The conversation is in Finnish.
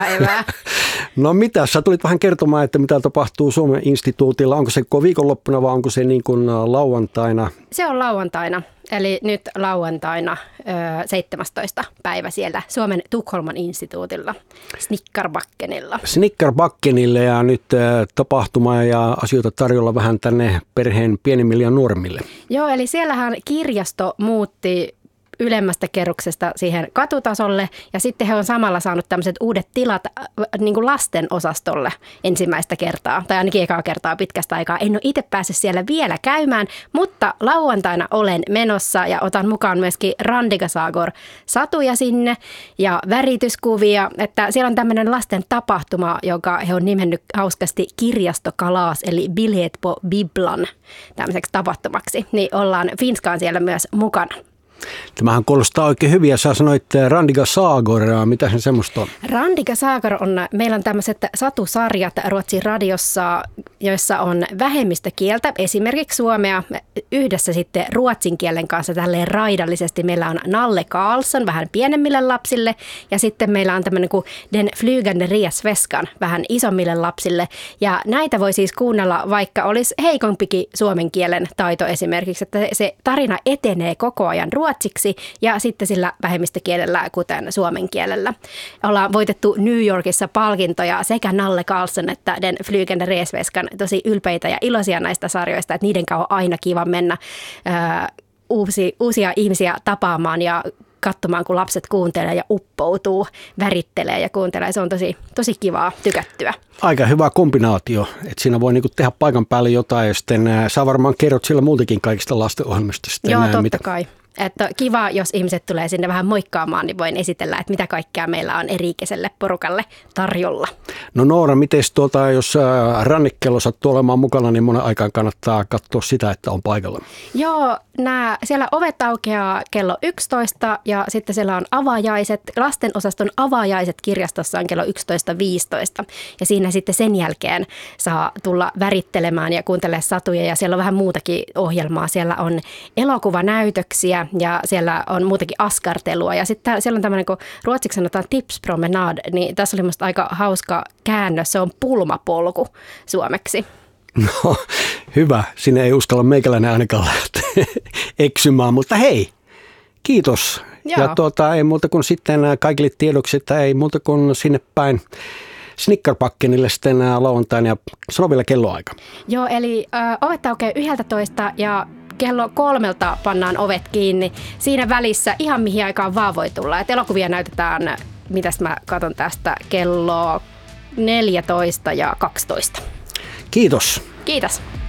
päivää. No mitä, sä tulit vähän kertomaan, että mitä tapahtuu Suomen instituutilla. Onko se viikonloppuna vai onko se niin kuin lauantaina? Se on lauantaina, eli nyt lauantaina 17. päivä siellä Suomen Tukholman instituutilla, Snickarbackenilla. Snickarbackenille ja nyt tapahtuma ja asioita tarjolla vähän tänne perheen pienimmille ja nuoremmille. Joo, eli siellähän kirjasto muutti ylemmästä kerroksesta siihen katutasolle ja sitten he on samalla saanut tämmöiset uudet tilat niin kuin lasten osastolle ensimmäistä kertaa tai ainakin ekaa kertaa pitkästä aikaa. En ole itse päässyt siellä vielä käymään, mutta lauantaina olen menossa ja otan mukaan myöskin Randiga Sagor satuja sinne ja värityskuvia, että siellä on tämmöinen lasten tapahtuma, joka he on nimennyt hauskasti kirjastokalaas eli Bilet på Biblan tämmöiseksi tapahtumaksi, niin ollaan Finskaan siellä myös mukana. Tämähän kuulostaa oikein hyvin ja sä sanoit Randiga Sagor, mitä se semmoista on? Randiga Sagor meillä on tämmöiset satusarjat Ruotsin radiossa, joissa on vähemmistökieltä, esimerkiksi suomea yhdessä sitten ruotsin kielen kanssa tälleen raidallisesti. Meillä on Nalle Karlsson vähän pienemmille lapsille ja sitten meillä on tämmöinen kuin Den flygande resväskan vähän isommille lapsille. Ja näitä voi siis kuunnella, vaikka olisi heikompikin suomen kielen taito esimerkiksi, että se tarina etenee koko ajan ruotsiksi ja sitten sillä vähemmistökielellä, kuten suomen kielellä. Ollaan voitettu New Yorkissa palkintoja sekä Nalle Karlsson että Den flygande resväskan, tosi ylpeitä ja iloisia näistä sarjoista, että niiden kanssa on aina kiva mennä uusia ihmisiä tapaamaan ja katsomaan, kun lapset kuuntelee ja uppoutuu, värittelee ja kuuntelee. Se on tosi kivaa, tykättyä. Aika hyvä kombinaatio, että siinä voi niinku tehdä paikan päälle jotain ja sitten sä varmaan kerrot siellä muutenkin kaikista lastenohjelmista. Joo, totta kai. Että kiva, jos ihmiset tulee sinne vähän moikkaamaan, niin voin esitellä, että mitä kaikkea meillä on eri-ikäiselle porukalle tarjolla. No Noora, miten jos rannekello sattuu olemaan mukana, niin monen aikaan kannattaa katsoa sitä, että on paikalla? Joo, siellä ovet aukeaa kello 11 ja sitten siellä on avajaiset, lastenosaston avajaiset kirjastossa on kello 11.15. Ja siinä sitten sen jälkeen saa tulla värittelemään ja kuuntelemaan satuja ja siellä on vähän muutakin ohjelmaa. Siellä on elokuvanäytöksiä ja siellä on muutakin askartelua ja sitten siellä on tämmöinen, kun ruotsiksi sanotaan tipspromenad, niin tässä oli musta aika hauska käännös, se on pulmapolku suomeksi. No hyvä, sinne ei uskalla meikäläinen ainakaan lähteä eksymään, mutta hei, kiitos. Joo. Ja ei muuta kuin sitten kaikille tiedoksi, että ei muuta kuin sinne päin Snickarbackenille sitten lauantaina ja sano vielä kelloaika. Joo, eli ovet aukeaa 11 ja kello 3 pannaan ovet kiinni. Siinä välissä ihan mihin aikaan vaan voi tulla. Et elokuvia näytetään, mitäs mä katson tästä, kello 14 ja 12. Kiitos. Kiitos.